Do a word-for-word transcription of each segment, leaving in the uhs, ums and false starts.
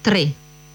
tre.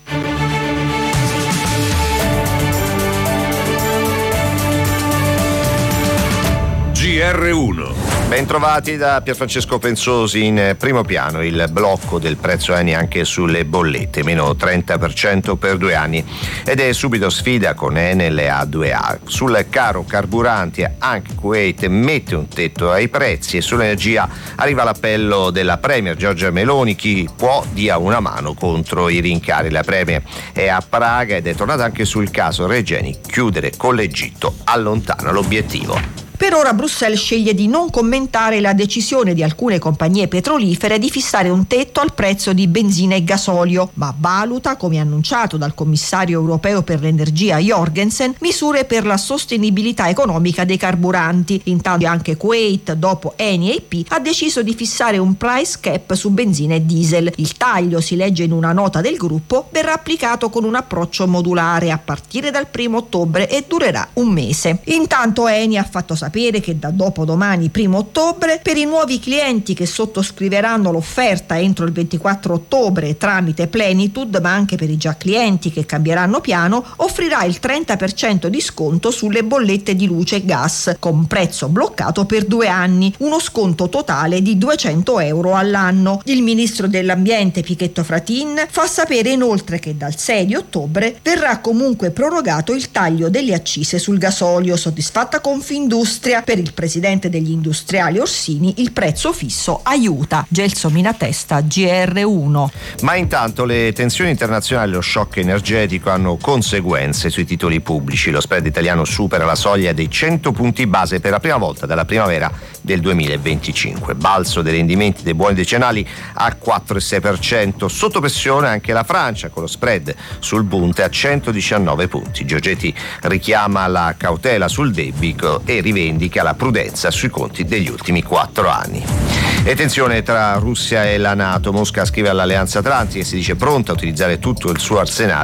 G R uno. Bentrovati da Pierfrancesco Pensosi. In primo piano il blocco del prezzo Eni anche sulle bollette, meno trenta per cento per due anni, ed è subito sfida con Enel e A due A. Sul caro carburanti anche Kuwait mette un tetto ai prezzi, e sull'energia arriva l'appello della Premier Giorgia Meloni: chi può dia una mano contro i rincari. La Premier è a Praga ed è tornata anche sul caso Regeni: chiudere con l'Egitto allontana l'obiettivo. Per ora Bruxelles sceglie di non commentare la decisione di alcune compagnie petrolifere di fissare un tetto al prezzo di benzina e gasolio, ma valuta, come annunciato dal commissario europeo per l'energia Jorgensen, misure per la sostenibilità economica dei carburanti. Intanto anche Kuwait, dopo Eni e I P, ha deciso di fissare un price cap su benzina e diesel. Il taglio, si legge in una nota del gruppo, verrà applicato con un approccio modulare a partire dal primo ottobre e durerà un mese. Intanto Eni ha fatto sapere sapere che da dopodomani primo ottobre per i nuovi clienti che sottoscriveranno l'offerta entro il ventiquattro ottobre tramite Plenitude, ma anche per i già clienti che cambieranno piano, offrirà il trenta per cento di sconto sulle bollette di luce e gas con prezzo bloccato per due anni, uno sconto totale di duecento euro all'anno. Il ministro dell'ambiente Pichetto Fratin fa sapere inoltre che dal sei di ottobre verrà comunque prorogato il taglio delle accise sul gasolio. Soddisfatta Confindustria, per il presidente degli industriali Orsini il prezzo fisso aiuta. Gelsomina Testa, G R uno. Ma intanto le tensioni internazionali e lo shock energetico hanno conseguenze sui titoli pubblici. Lo spread italiano supera la soglia dei cento punti base per la prima volta dalla primavera del duemilaventicinque. Balzo dei rendimenti dei buoni decennali al quattro virgola sei per cento. Sotto pressione anche la Francia, con lo spread sul Bund a centodiciannove punti. Giorgetti richiama la cautela sul debito e rivendica la prudenza sui conti degli ultimi quattro anni. E tensione tra Russia e la NATO. Mosca scrive all'Alleanza Atlantica e si dice pronta a utilizzare tutto il suo arsenale